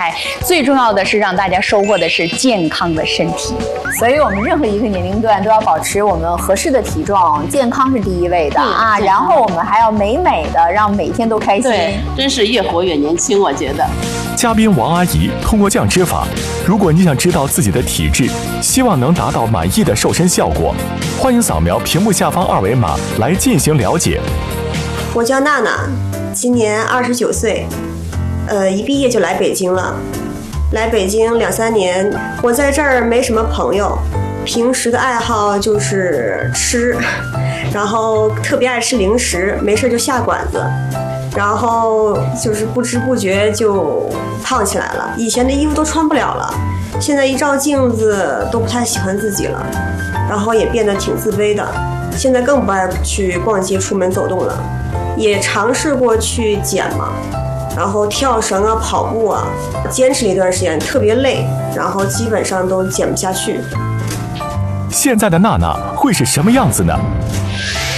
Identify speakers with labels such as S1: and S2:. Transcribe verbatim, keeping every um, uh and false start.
S1: 外，最重要的是让大家收获的是健康的身体。
S2: 所以我们任何一个年龄段都要保持我们合适的体重，健康是第一位的啊。然后我们还要美美的，让每天都开心。
S3: 对，真是越活越年轻，我觉得。
S4: 嘉宾王阿姨通过降脂法，如果你想知道自己的体质，希望能达到满意的瘦身效果，欢迎扫描屏幕下方二维码来进行了解。
S5: 我叫娜娜，今年二十九岁，呃，一毕业就来北京了。来北京两三年，我在这儿没什么朋友，平时的爱好就是吃，然后特别爱吃零食，没事就下馆子，然后就是不知不觉就胖起来了。以前的衣服都穿不了了，现在一照镜子都不太喜欢自己了，然后也变得挺自卑的。现在更不爱去逛街、出门走动了，也尝试过去减嘛。然后跳绳啊、跑步啊，坚持了一段时间，特别累，然后基本上都减不下去。
S4: 现在的娜娜会是什么样子呢？